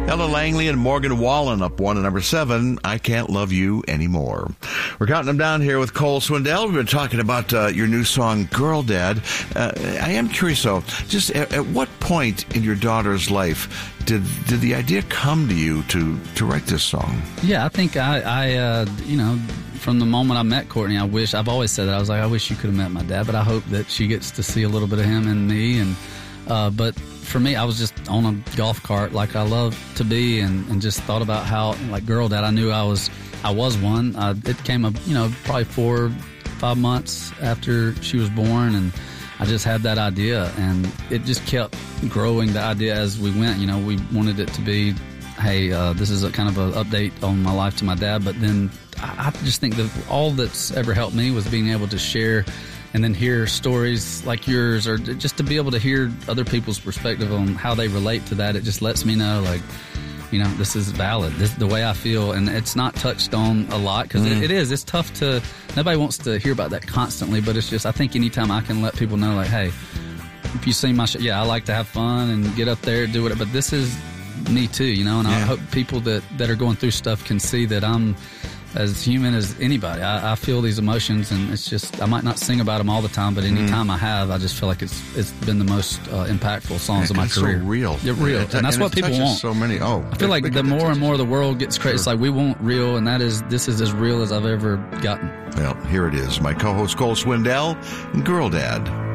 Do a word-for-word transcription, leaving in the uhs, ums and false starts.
Ella Langley and Morgan Wallen up one at number seven, I Can't Love You Anymore. We're counting them down here with Cole Swindell. We've been talking about uh, your new song, Girl Dad. Uh, I am curious, though, just at, at what point in your daughter's life did did the idea come to you to, to write this song? Yeah, I think I, I uh, you know, from the moment I met Courtney, I wish, I've always said that. I was like, I wish you could have met my dad, but I hope that she gets to see a little bit of him in me. And uh, but for me, I was just on a golf cart like I love to be, and, and just thought about how, like, Girl Dad, I knew I was I was one. Uh, it came up, you know, probably four, five months after she was born, and I just had that idea, and it just kept growing, the idea, as we went. You know, we wanted it to be, hey, uh, this is a kind of an update on my life to my dad, but then I, I just think that all that's ever helped me was being able to share and then hear stories like yours, or just to be able to hear other people's perspective on how they relate to that. It just lets me know, like, you know, this is valid. This is the way I feel, and it's not touched on a lot, because mm. it, it is. It's tough to, nobody wants to hear about that constantly, but it's just, I think anytime I can let people know, like, hey, if you see my show, yeah, I like to have fun and get up there, do it, but this is me too, you know, and yeah. I hope people that, that are going through stuff can see that I'm as human as anybody. I, I feel these emotions, and it's just, I might not sing about them all the time, but any time mm. I have, I just feel like it's it's been the most uh, impactful songs of my it's career. So real. Yeah, real. It, and that's and what people want. So many. Oh, I feel like the more and more the world gets crazy, sure. It's like, we want real, and that is, this is as real as I've ever gotten. Well, here it is. My co-host Cole Swindell and Girl Dad.